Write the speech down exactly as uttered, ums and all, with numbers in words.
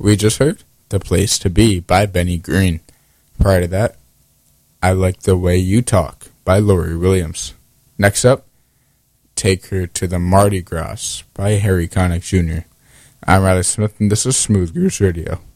We just heard The Place to Be by Benny Green. Prior to that, I Like the Way You Talk by Lori Williams. Next up, Take Her to the Mardi Gras by Harry Connick Junior I'm Riley Smith, and this is Smooth Grooves Radio.